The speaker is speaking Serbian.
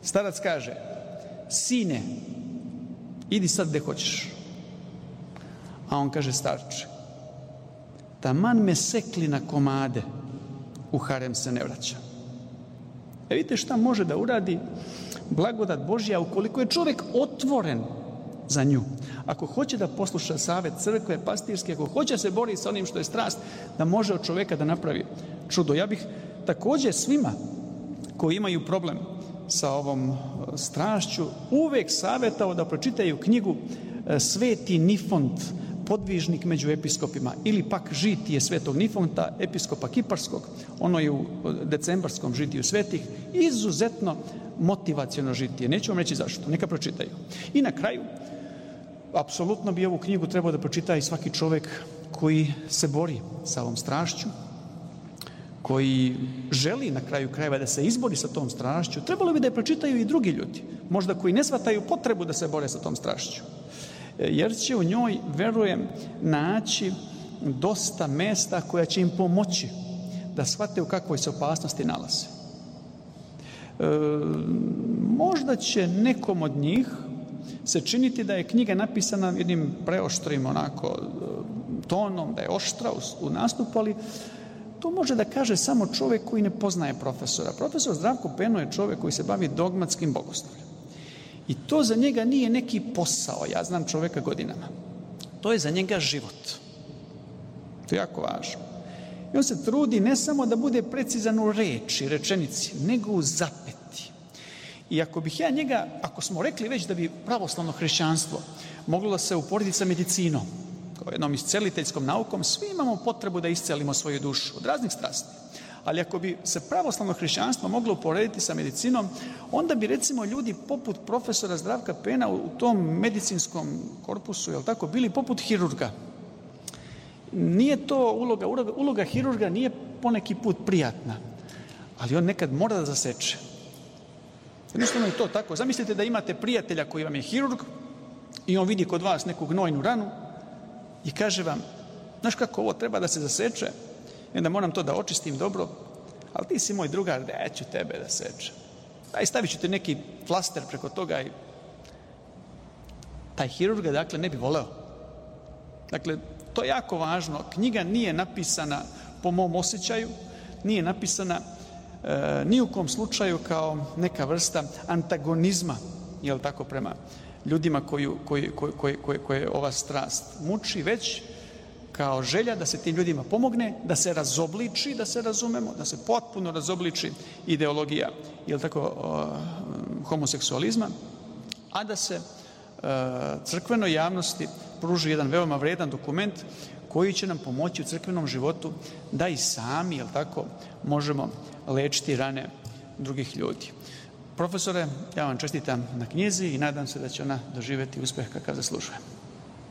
Starac kaže: sine, idi sad gde hoćeš. A on kaže: starče, taman me sekli na komade, u harem se ne vraća. Vidite šta može da uradi blagodat Božja ukoliko je čovjek otvoren za nju. Ako hoće da posluša savet crkve, pastirske, ako hoće da se bori sa onim što je strast, da može od čovjeka da napravi čudo. Ja bih također svima koji imaju problem sa ovom strašću uvek savjetao da pročitaju knjigu Sveti Nifont, podvižnik među episkopima, ili pak žitije svetog Nifonta, episkopa Kiparskog. Ono je u decembarskom žitiju svetih, izuzetno motivaciono žitije. Neću vam reći zašto, neka pročitaju. I na kraju, apsolutno bi ovu knjigu trebao da pročita i svaki čovjek koji se bori sa ovom strašću, koji želi na kraju krajeva da se izbori sa tom strašću. Trebalo bi da je pročitaju i drugi ljudi, možda koji ne shvataju potrebu da se bore sa tom strašću. Jer će u njoj, verujem, naći dosta mesta koja će im pomoći da shvate u kakvoj se opasnosti nalaze. Možda će nekom od njih se činiti da je knjiga napisana jednim preoštrim onako tonom, da je oštra u nastupu, ali to može da kaže samo čovjek koji ne poznaje profesora. Profesor Zdravko Peno je čovjek koji se bavi dogmatskim bogoslovljem. I to za njega nije neki posao, ja znam čovjeka godinama. To je za njega život. To je jako važno. I on se trudi ne samo da bude precizan u reči, rečenici, nego u zapeti. I ako bih ja njega, ako smo rekli već da bi pravoslavno hrišćanstvo moglo da se uporedi sa medicinom, kao jednom isceliteljskom naukom, svi imamo potrebu da iscelimo svoju dušu od raznih strasti. Ali ako bi se pravoslavno hrišćanstvo moglo uporediti sa medicinom, onda bi recimo ljudi poput profesora Zdravka Pena u tom medicinskom korpusu, jel tako, bili poput hirurga. Nije to uloga hirurga nije poneki put prijatna, ali on nekad mora da zaseče. Jednostavno je to tako. Zamislite da imate prijatelja koji vam je hirurg i on vidi kod vas neku gnojnu ranu i kaže vam: znaš kako, ovo treba da se zaseče, i onda moram to da očistim dobro, ali ti si moj drugar, da ću tebe da sečem. Daj, stavit ću ti neki flaster preko toga. I taj hirurg ga, dakle, ne bi voleo. Dakle, to je jako važno. Knjiga nije napisana po mom osjećaju, nije napisana ni u kom slučaju kao neka vrsta antagonizma, jel tako, prema ljudima koje ova strast muči, već kao želja da se tim ljudima pomogne, da se razobliči, da se razumemo, da se potpuno razobliči ideologija, jel tako, homoseksualizma, a da se crkvenoj javnosti pruži jedan veoma vredan dokument koji će nam pomoći u crkvenom životu da i sami, jel tako, možemo lečiti rane drugih ljudi. Profesore, ja vam čestitam na knjizi i nadam se da će ona doživjeti uspeh kakav zaslužuje.